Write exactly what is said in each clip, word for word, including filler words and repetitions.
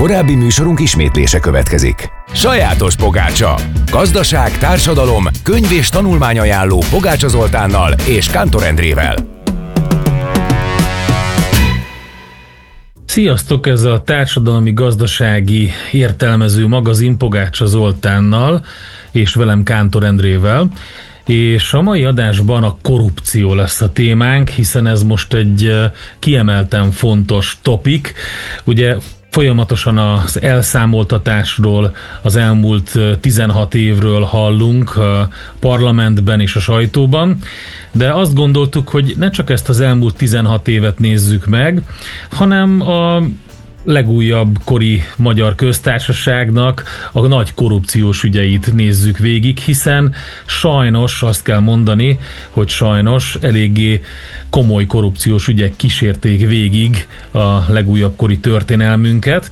Korábbi műsorunk ismétlése következik. Sajátos pogácsa. Gazdaság, társadalom, könyv és tanulmányajánló Pogácsa Zoltánnal és Kántor Endrével. Sziasztok, ez a társadalmi gazdasági értelmező magazin Pogácsa Zoltánnal és velem Kántor Endrével. És a mai adásban a korrupció lesz a témánk, hiszen ez most egy kiemelten fontos topik. Ugye folyamatosan az elszámoltatásról, az elmúlt tizenhat évről hallunk a parlamentben és a sajtóban, de azt gondoltuk, hogy ne csak ezt az elmúlt tizenhat évet nézzük meg, hanem a legújabb kori magyar köztársaságnak a nagy korrupciós ügyeit nézzük végig, hiszen sajnos azt kell mondani, hogy sajnos eléggé komoly korrupciós ügyek kísérték végig a legújabb kori történelmünket.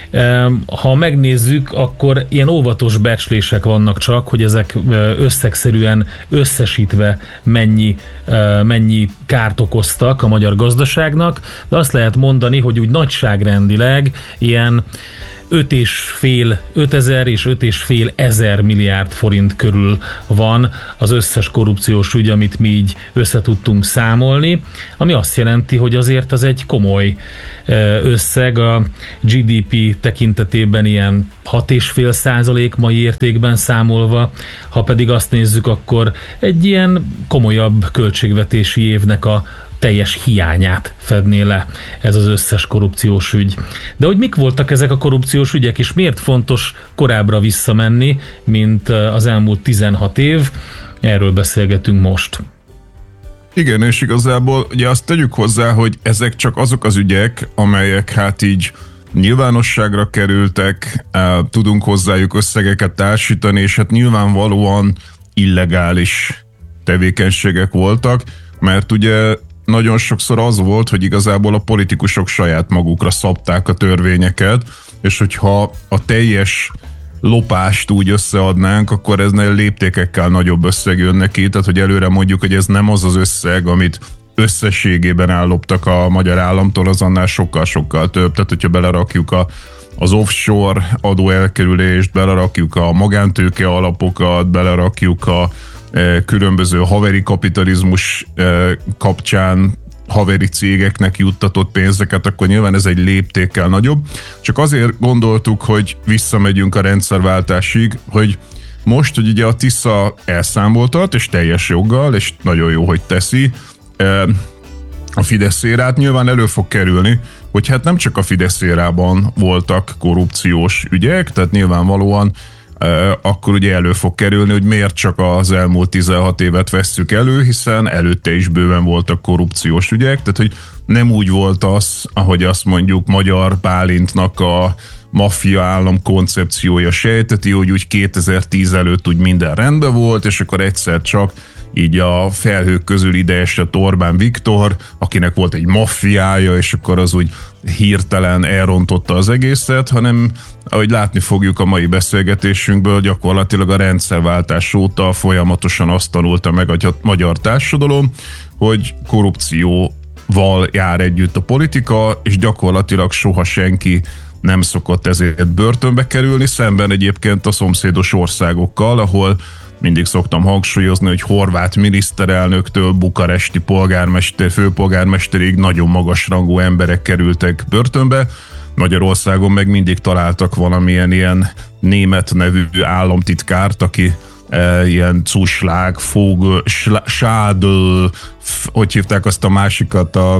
Ha megnézzük, akkor ilyen óvatos becslések vannak csak, hogy ezek összegszerűen összesítve mennyi, mennyi kárt okoztak a magyar gazdaságnak, de azt lehet mondani, hogy úgy nagyságrendileg ilyen öt és fél, ötezer és öt és fél ezer milliárd forint körül van az összes korrupciós ügy, amit mi így össze tudtunk számolni, ami azt jelenti, hogy azért az egy komoly összeg, a gé dé pé tekintetében ilyen hat egész öt százalék mai értékben számolva, ha pedig azt nézzük, akkor egy ilyen komolyabb költségvetési évnek a teljes hiányát fedné le ez az összes korrupciós ügy. De hogy mik voltak ezek a korrupciós ügyek, és miért fontos korábbra visszamenni, mint az elmúlt tizenhat év, erről beszélgetünk most. Igen, és igazából ugye azt tegyük hozzá, hogy ezek csak azok az ügyek, amelyek hát így nyilvánosságra kerültek, tudunk hozzájuk összegeket társítani, és hát nyilvánvalóan illegális tevékenységek voltak, mert ugye nagyon sokszor az volt, hogy igazából a politikusok saját magukra szabták a törvényeket, és hogyha a teljes lopást úgy összeadnánk, akkor ez léptékekkel nagyobb összeg jön neki, tehát hogy előre mondjuk, hogy ez nem az az összeg, amit összességében elloptak a magyar államtól, az annál sokkal-sokkal több. Tehát hogyha belerakjuk a, az offshore adóelkerülést, belerakjuk a magántőke alapokat, belerakjuk a különböző haveri kapitalizmus kapcsán haveri cégeknek juttatott pénzeket, akkor nyilván ez egy léptékkel nagyobb. Csak azért gondoltuk, hogy visszamegyünk a rendszerváltásig, hogy most, hogy ugye a Tisza elszámoltat, és teljes joggal, és nagyon jó, hogy teszi, a Fideszérát nyilván elő fog kerülni, hogy hát nem csak a Fideszérában voltak korrupciós ügyek, tehát nyilvánvalóan akkor ugye elő fog kerülni, hogy miért csak az elmúlt tizenhat évet vesszük elő, hiszen előtte is bőven voltak korrupciós ügyek, tehát hogy nem úgy volt az, ahogy azt mondjuk Magyar Bálintnak a maffia állam koncepciója sejteti, hogy úgy kétezer-tíz előtt úgy minden rendben volt, és akkor egyszer csak így a felhők közül ide esett Orbán Viktor, akinek volt egy maffiája, és akkor az úgy hirtelen elrontotta az egészet, hanem ahogy látni fogjuk a mai beszélgetésünkből, gyakorlatilag a rendszerváltás óta folyamatosan azt tanulta meg a magyar társadalom, hogy korrupcióval jár együtt a politika, és gyakorlatilag soha senki nem szokott ezért börtönbe kerülni, szemben egyébként a szomszédos országokkal, ahol mindig szoktam hangsúlyozni, hogy horvát miniszterelnöktől bukaresti polgármester, főpolgármesterig nagyon magasrangú emberek kerültek börtönbe. Magyarországon meg mindig találtak valamilyen ilyen német nevű államtitkárt, aki e, ilyen Zuschlag, Vogel, Schadl, hogy hívták azt a másikat a,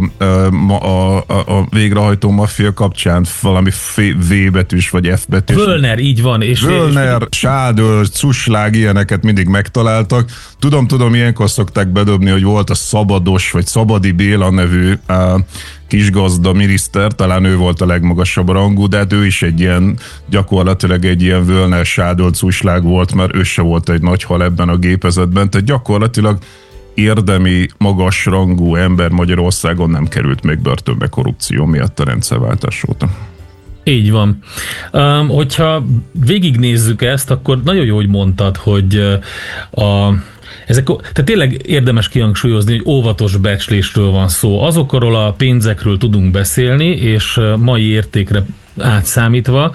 a, a, a végrehajtó maffia kapcsán, valami V betűs vagy F betűs. Völner, így van. És Völner, és... Schadl, Zuschlag, ilyeneket mindig megtaláltak. Tudom, tudom, ilyenkor szokták bedobni, hogy volt a Szabados, vagy Szabadi Béla nevű uh, kisgazda miniszter, talán ő volt a legmagasabb rangú, de hát ő is egy ilyen, gyakorlatilag egy ilyen Völner, Schadl, Zuschlag volt, mert ő se volt egy nagy hal ebben a gépezetben, tehát gyakorlatilag érdemi, magasrangú ember Magyarországon nem került még börtönbe korrupció miatt a rendszerváltás óta. Így van. Um, hogyha végignézzük ezt, akkor nagyon jó, hogy mondtad, hogy a Ezek, tehát tényleg érdemes kihangsúlyozni, hogy óvatos becslésről van szó. Azokról a pénzekről tudunk beszélni, és mai értékre átszámítva,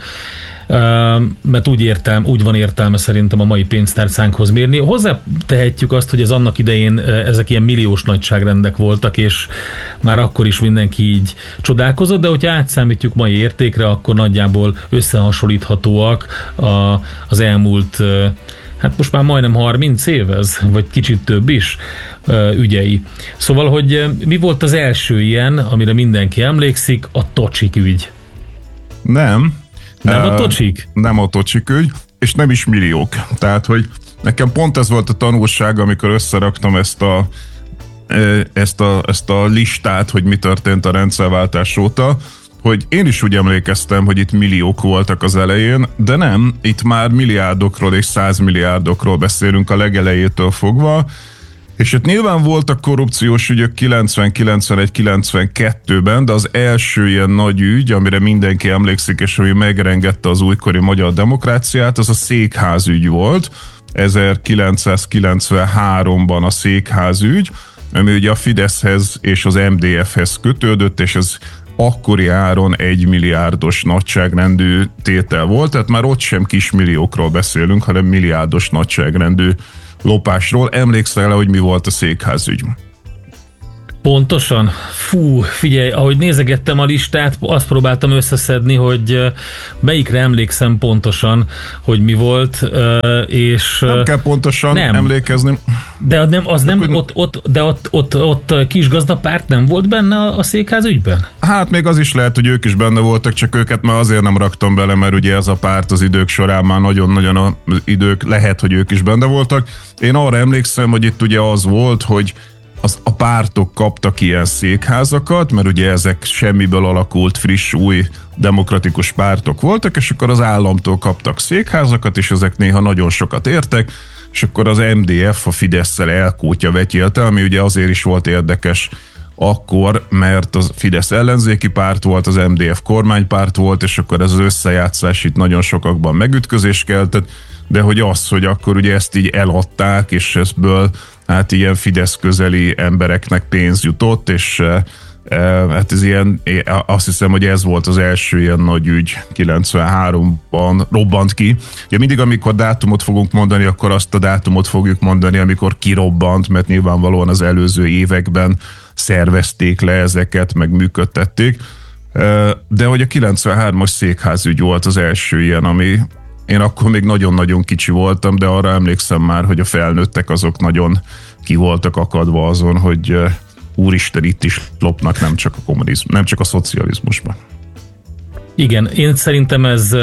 mert úgy, értelme, úgy van értelme szerintem a mai pénztárcánkhoz mérni. Hozzá tehetjük azt, hogy ez annak idején ezek ilyen milliós nagyságrendek voltak, és már akkor is mindenki így csodálkozott, de hogyha átszámítjuk mai értékre, akkor nagyjából összehasonlíthatóak a, az elmúlt, hát most már majdnem harminc év ez, vagy kicsit több is ügyei. Szóval, hogy mi volt az első ilyen, amire mindenki emlékszik, a Tocsik ügy. Nem. Nem a Tocsik? Nem a Tocsik ügy, és nem is milliók. Tehát, hogy nekem pont ez volt a tanulság, amikor összeraktam ezt a, ezt a, ezt a listát, hogy mi történt a rendszerváltás óta, hogy én is úgy emlékeztem, hogy itt milliók voltak az elején, de nem, itt már milliárdokról és százmilliárdokról beszélünk a legelejétől fogva, és itt nyilván voltak korrupciós ügyök kilencven, kilencvenegy, kilencvenkettőben, de az első ilyen nagy ügy, amire mindenki emlékszik, és ami megrengette az újkori magyar demokráciát, az a székházügy volt. ezerkilencszázkilencvenháromban a székházügy, ami ugye a Fideszhez és az em dé ef-hez kötődött, és ez akkori áron egy milliárdos nagyságrendű tétel volt, tehát már ott sem kismilliókról beszélünk, hanem milliárdos nagyságrendű lopásról. Emlékszel le, hogy mi volt a székházügy? Pontosan? Fú, figyelj, ahogy nézegettem a listát, azt próbáltam összeszedni, hogy melyikre emlékszem pontosan, hogy mi volt, és... Nem kell pontosan nem. emlékezni. De nem, az nem, ott, ott, de ott, ott, ott kisgazdapárt nem volt benne a székház ügyben? Hát még az is lehet, hogy ők is benne voltak, csak őket már azért nem raktam bele, mert ugye ez a párt az idők során már nagyon-nagyon az idők, lehet, hogy ők is benne voltak. Én arra emlékszem, hogy itt ugye az volt, hogy az, a pártok kaptak ilyen székházakat, mert ugye ezek semmiből alakult friss, új demokratikus pártok voltak, és akkor az államtól kaptak székházakat, és ezek néha nagyon sokat értek, és akkor az em dé ef a Fidesszel elkútja vetyélte, ami ugye azért is volt érdekes akkor, mert az Fidesz ellenzéki párt volt, az em dé ef kormánypárt volt, és akkor ez az összejátszás itt nagyon sokakban megütközés keltett, de hogy az, hogy akkor ugye ezt így eladták, és ezből hát ilyen Fidesz közeli embereknek pénz jutott, és e, hát ez ilyen, azt hiszem, hogy ez volt az első ilyen nagy ügy, kilencvenháromban robbant ki. Ugye mindig, amikor dátumot fogunk mondani, akkor azt a dátumot fogjuk mondani, amikor kirobbant, mert nyilvánvalóan az előző években szervezték le ezeket, meg működtették. De hogy a kilencvenhármas székházügy volt az első ilyen, ami én akkor még nagyon-nagyon kicsi voltam, de arra emlékszem már, hogy a felnőttek azok nagyon ki voltak akadva azon, hogy úristen, itt is lopnak, nem csak a kommunizmus, nem csak a szocializmusban. Igen, én szerintem ez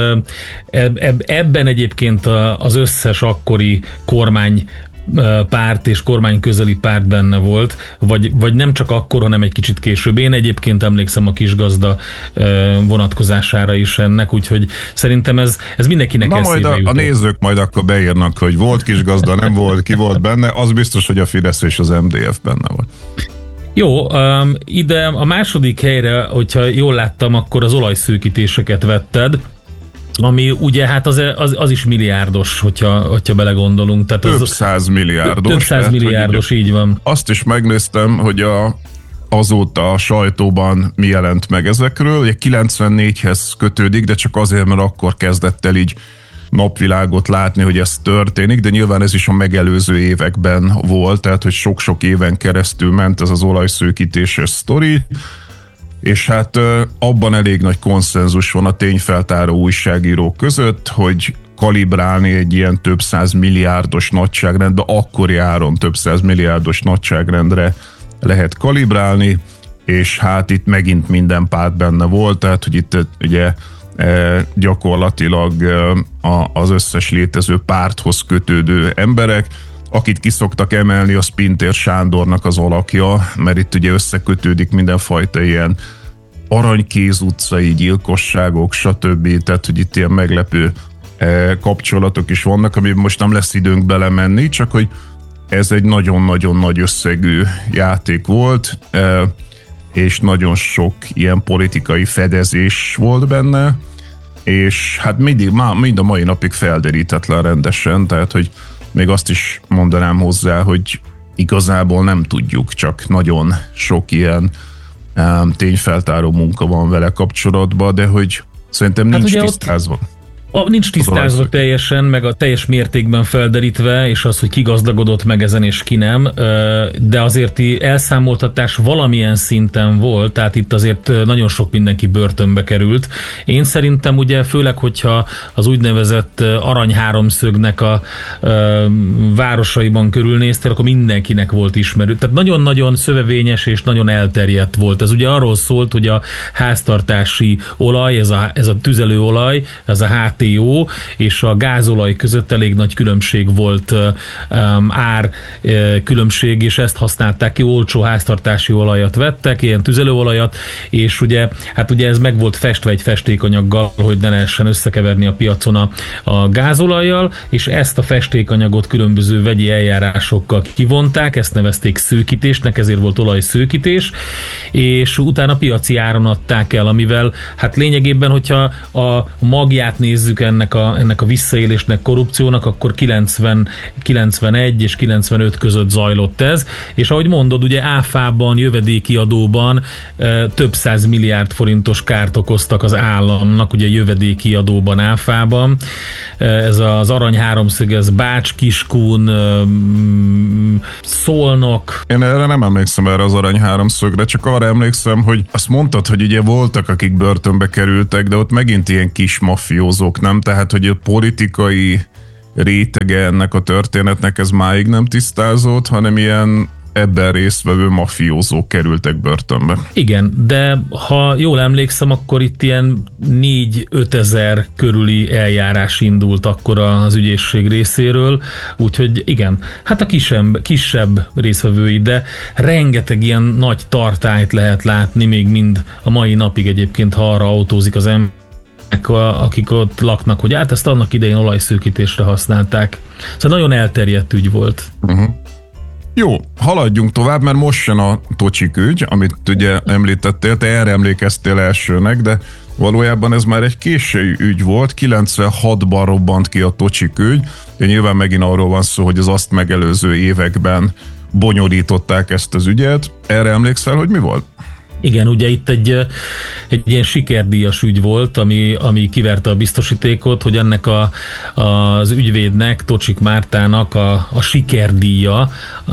ebben egyébként az összes akkori kormány párt és kormány közeli párt benne volt, vagy, vagy nem csak akkor, hanem egy kicsit később. Én egyébként emlékszem a kisgazda vonatkozására is ennek, úgyhogy szerintem ez, ez mindenkinek eszébe jutott. Na majd a, a nézők majd akkor beírnak, hogy volt kisgazda, nem volt, ki volt benne, az biztos, hogy a Fidesz és az em dé ef benne volt. Jó, um, ide a második helyre, hogyha jól láttam, akkor az olajszűkítéseket vetted, ami ugye hát az, az, az is milliárdos, hogyha, hogyha belegondolunk. Tehát több az, száz milliárdos. Több száz milliárdos, így van. Azt is megnéztem, hogy a, azóta a sajtóban mi jelent meg ezekről. Ugye kilencvennégyhez kötődik, de csak azért, mert akkor kezdett el így napvilágot látni, hogy ez történik, de nyilván ez is a megelőző években volt, tehát hogy sok-sok éven keresztül ment ez az olajszűkítéses sztori, és hát abban elég nagy konszenzus van a tényfeltáró újságírók között, hogy kalibrálni egy ilyen több száz milliárdos nagyságrendbe, akkori áron több száz milliárdos nagyságrendre lehet kalibrálni, és hát itt megint minden párt benne volt, tehát hogy itt ugye gyakorlatilag az összes létező párthoz kötődő emberek, akit kiszoktak emelni, az Pintér Sándornak az alakja, mert itt ugye összekötődik mindenfajta ilyen Aranykéz utcai gyilkosságok, stb. Tehát, hogy itt ilyen meglepő kapcsolatok is vannak, amiben most nem lesz időnk belemenni, csak hogy ez egy nagyon-nagyon nagy összegű játék volt, és nagyon sok ilyen politikai fedezés volt benne, és hát mindig, mind a mai napig felderítetlen rendesen, tehát, hogy még azt is mondanám hozzá, hogy igazából nem tudjuk, csak nagyon sok ilyen um, tényfeltáró munka van vele kapcsolatban, de hogy Szerintem Hát nincs tisztázva. Ott... A, nincs tisztázva teljesen, meg a teljes mértékben felderítve, és az, hogy ki gazdagodott meg ezen és ki nem, de azért elszámoltatás valamilyen szinten volt, tehát itt azért nagyon sok mindenki börtönbe került. Én szerintem ugye főleg, hogyha az úgynevezett arany háromszögnek a, a városaiban körülnéztél, akkor mindenkinek volt ismerő. Tehát nagyon-nagyon szövevényes és nagyon elterjedt volt. Ez ugye arról szólt, hogy a háztartási olaj, ez a, ez a tüzelőolaj, ez a há té ó és a gázolaj között elég nagy különbség volt, um, ár uh, különbség, és ezt használták ki, olcsó háztartási olajat vettek, ilyen tüzelőolajat, és ugye, hát ugye ez meg volt festve egy festékanyaggal, hogy ne lehessen összekeverni a piacon a, a gázolajjal, és ezt a festékanyagot különböző vegyi eljárásokkal kivonták, ezt nevezték szőkítésnek, ezért volt olajszőkítés, és utána piaci áron adták el, amivel hát lényegében, hogyha a magját nézzük ennek a, ennek a visszaélésnek, korrupciónak, akkor kilencven, kilencvenegy és kilencvenöt között zajlott ez, és ahogy mondod, ugye áfában, jövedéki adóban e, több száz milliárd forintos kárt okoztak az államnak, ugye jövedéki adóban, áfában. E, ez az arany háromszög, ez Bács, Kiskun, e, Szolnok. Én erre nem emlékszem, erre az arany háromszögre, csak arra emlékszem, hogy azt mondtad, hogy ugye voltak, akik börtönbe kerültek, de ott megint ilyen kis mafiózók, nem? Tehát, hogy a politikai rétege ennek a történetnek ez máig nem tisztázott, hanem ilyen ebben résztvevő mafiózók kerültek börtönbe. Igen, de ha jól emlékszem, akkor itt ilyen négy-öt ezer körüli eljárás indult akkor az ügyészség részéről, úgyhogy igen, hát a kisebb, kisebb résztvevői, de rengeteg ilyen nagy tartályt lehet látni, még mind a mai napig egyébként, ha arra autózik az ember, akik ott laknak, hogy hát ezt annak idején olajszőkítésre használták. Szóval nagyon elterjedt ügy volt. Uh-huh. Jó, haladjunk tovább, mert most jön a Tocsik ügy, amit ugye említettél, te erre emlékeztél elsőnek, de valójában ez már egy késői ügy volt, kilencvenhatban robbant ki a Tocsik ügy, de nyilván megint arról van szó, hogy az azt megelőző években bonyolították ezt az ügyet. Erre emlékszel, hogy mi volt? Igen, ugye itt egy, egy ilyen sikerdíjas ügy volt, ami, ami kiverte a biztosítékot, hogy ennek a, az ügyvédnek, Tocsik Mártának a, a sikerdíja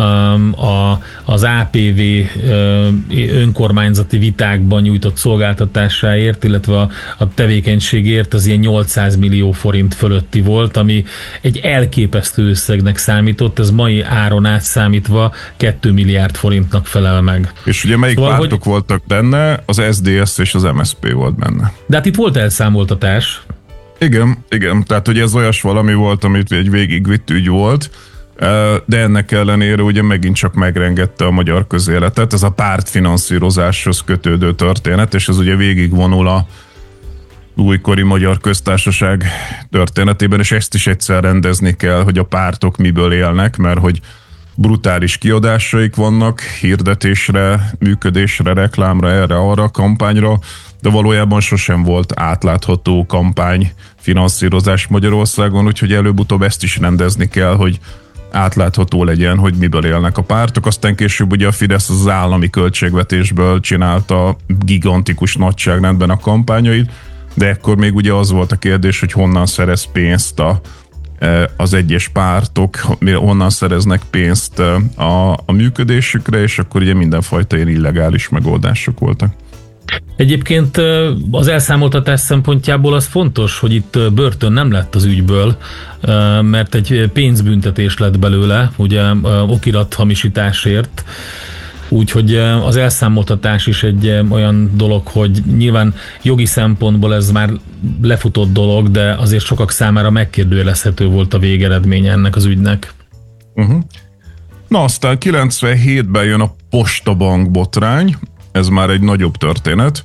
a, az á pé vé önkormányzati vitákban nyújtott szolgáltatásáért, illetve a, a tevékenységért az ilyen nyolcszáz millió forint fölötti volt, ami egy elképesztő összegnek számított, ez mai áron átszámítva két milliárd forintnak felel meg. És ugye melyik szóval, pártok hogy... voltak benne? Az es zé dé es és az em es zé pé volt benne. De hát itt volt elszámoltatás. Igen, igen, tehát hogy ez olyas valami volt, amit egy végigvitt ügy volt, de ennek ellenére ugye megint csak megrengette a magyar közéletet, ez a pártfinanszírozáshoz kötődő történet, és ez ugye végigvonul a újkori magyar köztársaság történetében, és ezt is egyszer rendezni kell, hogy a pártok miből élnek, mert hogy brutális kiadásaik vannak hirdetésre, működésre, reklámra, erre, arra, kampányra, de valójában sosem volt átlátható kampány finanszírozás Magyarországon, úgyhogy előbb-utóbb ezt is rendezni kell, hogy átlátható legyen, hogy miből élnek a pártok. Aztán később ugye a Fidesz az állami költségvetésből csinálta gigantikus nagyságrendben a kampányait, de ekkor még ugye az volt a kérdés, hogy honnan szerez pénzt a az egyes pártok, honnan szereznek pénzt a, a működésükre, és akkor ugye mindenfajta ilyen illegális megoldások voltak. Egyébként az elszámoltatás szempontjából az fontos, hogy itt börtön nem lett az ügyből, mert egy pénzbüntetés lett belőle, ugye okirathamisításért. Úgyhogy az elszámoltatás is egy olyan dolog, hogy nyilván jogi szempontból ez már lefutott dolog, de azért sokak számára megkérdőjelezhető volt a végeredménye ennek az ügynek. Uh-huh. Na aztán kilencvenhétben jön a Postabank botrány, ez már egy nagyobb történet.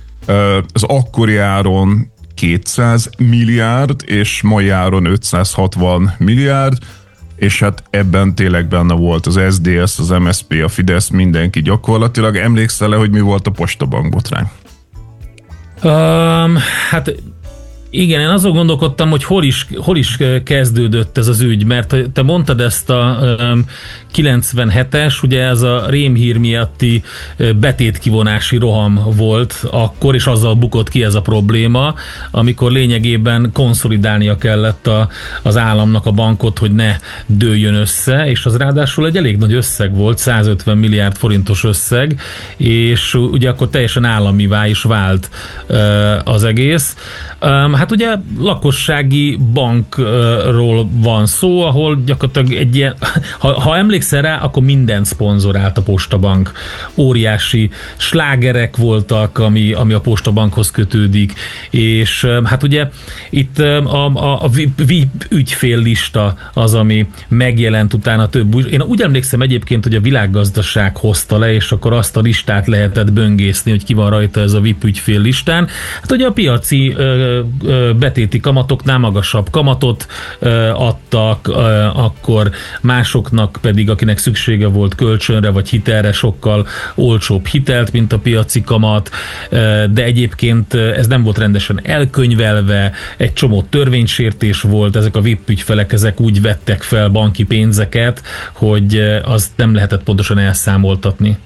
Az akkori áron kétszáz milliárd, és mai áron ötszázhatvan milliárd, és hát ebben tényleg benne volt az es zé dé es, az em es zé pé, a Fidesz, mindenki gyakorlatilag. Emlékszel-e, hogy mi volt a Postabank botrány? Um, hát Igen, én azon gondolkodtam, hogy hol is, hol is kezdődött ez az ügy, mert te mondtad ezt a kilencvenhetes, ugye ez a rémhír miatti betétkivonási roham volt akkor, és azzal bukott ki ez a probléma, amikor lényegében konszolidálnia kellett a, az államnak a bankot, hogy ne dőljön össze, és az ráadásul egy elég nagy összeg volt, százötven milliárd forintos összeg, és ugye akkor teljesen államivá is vált az egész. Hát ugye lakossági bankról van szó, ahol gyakorlatilag egy ilyen, ha, ha emlékszel rá, akkor mindent szponzorált a Postabank. Óriási slágerek voltak, ami, ami a Postabankhoz kötődik, és hát ugye itt a, a, a vé i pé ügyféllista az, ami megjelent utána több. Én úgy emlékszem egyébként, hogy a Világgazdaság hozta le, és akkor azt a listát lehetett böngészni, hogy ki van rajta ez a vé i pé ügyféllistán. Hát ugye a piaci ö, ö, betéti kamatoknál magasabb kamatot ö, adtak, ö, akkor másoknak pedig, akinek szüksége volt kölcsönre vagy hitelre, sokkal olcsóbb hitelt, mint a piaci kamat, ö, de egyébként ez nem volt rendesen elkönyvelve, egy csomó törvénysértés volt, ezek a vé i pé ügyfelek, ezek úgy vettek fel banki pénzeket, hogy azt nem lehetett pontosan elszámoltatni.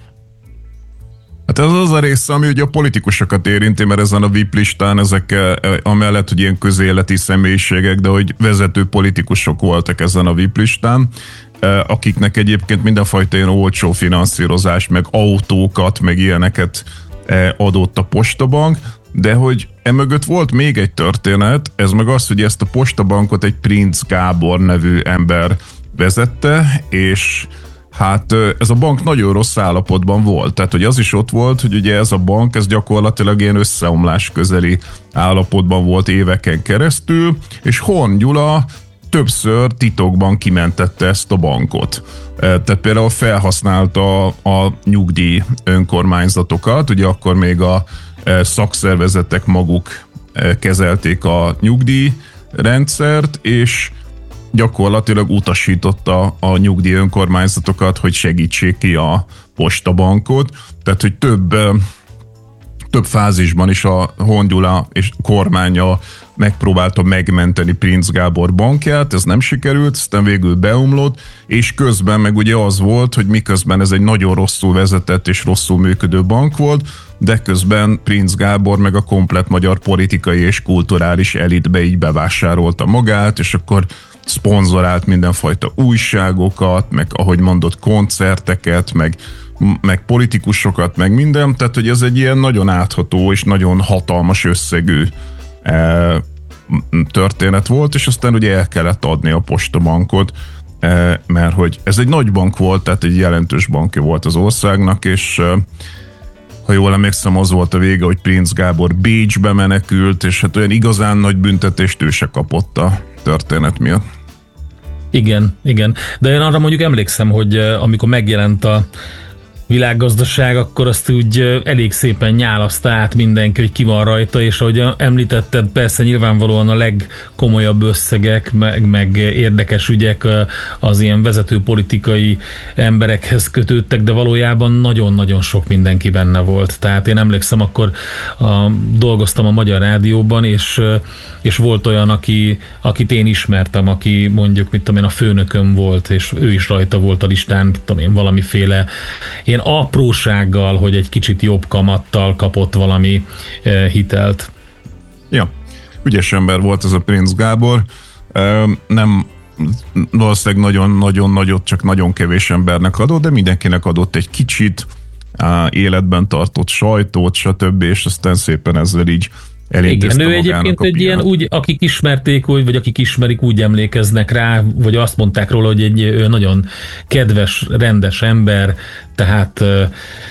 Hát ez az a része, ami ugye a politikusokat érinti, mert ezen a vé i pé listán ezek amellett, hogy ilyen közéleti személyiségek, de hogy vezető politikusok voltak ezen a vé i pé listán, akiknek egyébként mindenfajta ilyen olcsó finanszírozás, meg autókat, meg ilyeneket adott a Postabank, de hogy emögött volt még egy történet, ez meg az, hogy ezt a Postabankot egy Princ Gábor nevű ember vezette, és hát ez a bank nagyon rossz állapotban volt. Tehát, hogy az is ott volt, hogy ugye ez a bank, ez gyakorlatilag ilyen összeomlás közeli állapotban volt éveken keresztül, és Horn Gyula többször titokban kimentette ezt a bankot. Tehát például felhasználta a nyugdíj önkormányzatokat, ugye akkor még a szakszervezetek maguk kezelték a nyugdíjrendszert, és gyakorlatilag utasította a nyugdíj önkormányzatokat, hogy segítsék ki a Postabankot. Tehát, hogy több, több fázisban is a Horn Gyula és kormánya megpróbálta megmenteni Princ Gábor bankját, ez nem sikerült, aztán végül beomlott, és közben meg ugye az volt, hogy miközben ez egy nagyon rosszul vezetett és rosszul működő bank volt, de közben Princ Gábor meg a komplett magyar politikai és kulturális elitbe így bevásárolta magát, és akkor szponzorált mindenfajta újságokat, meg ahogy mondott, koncerteket, meg, meg politikusokat, meg minden, tehát hogy ez egy ilyen nagyon átható és nagyon hatalmas összegű e, történet volt, és aztán ugye el kellett adni a Postabankot, e, mert hogy ez egy nagy bank volt, tehát egy jelentős bankja volt az országnak, és e, ha jól emlékszem, az volt a vége, hogy Princ Gábor Bécsbe menekült, és hát olyan igazán nagy büntetést ő se kapott a történet miatt. Igen, igen. De én arra mondjuk emlékszem, hogy amikor megjelent a Világgazdaság, akkor azt úgy elég szépen nyálaszta át mindenki, hogy ki van rajta, és ahogy említetted, persze nyilvánvalóan a legkomolyabb összegek, meg, meg érdekes ügyek az ilyen vezető politikai emberekhez kötődtek, de valójában nagyon-nagyon sok mindenki benne volt. Tehát én emlékszem, akkor a, dolgoztam a Magyar Rádióban, és, és volt olyan, aki, akit én ismertem, aki mondjuk, mit tudom én, a főnököm volt, és ő is rajta volt a listán, mit tudom én, valamiféle ilyen aprósággal, hogy egy kicsit jobb kamattal kapott valami e, hitelt. Ja, ügyes ember volt ez a Princ Gábor. E, nem valószínűleg nagyon-nagyon nagyot, csak nagyon kevés embernek adott, de mindenkinek adott egy kicsit, á, életben tartott sajtót, stb. És aztán szépen ezzel így elintézte. Igen, ő egyébként egy ilyen, úgy, akik ismerték, vagy akik ismerik, úgy emlékeznek rá, vagy azt mondták róla, hogy egy nagyon kedves, rendes ember, tehát uh,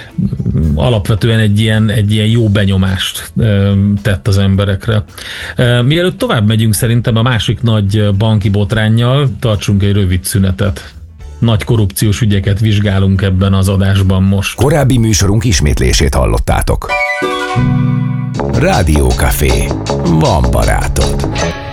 alapvetően egy ilyen, egy ilyen jó benyomást uh, tett az emberekre. Uh, mielőtt tovább megyünk, szerintem a másik nagy banki botránnyal tartsunk egy rövid szünetet. Nagy korrupciós ügyeket vizsgálunk ebben az adásban most. Korábbi műsorunk ismétlését hallottátok. Rádió Café. Van barátod.